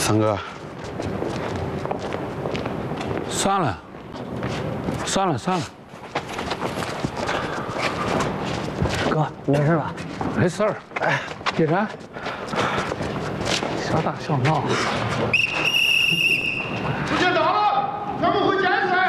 三哥， 算了，算了。 哥，没事吧？ 没事儿。哎，叶然，小打小闹。 时间到了，咱们回家噻。